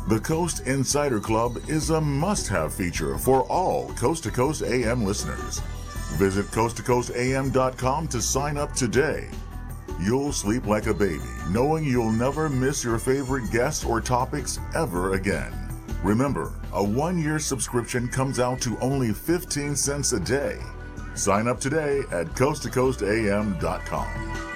The Coast Insider Club is a must-have feature for all Coast to Coast AM listeners. Visit coasttocoastam.com to sign up today. You'll sleep like a baby, knowing you'll never miss your favorite guests or topics ever again. Remember, a one-year subscription comes out to only 15 cents a day. Sign up today at coasttocoastam.com.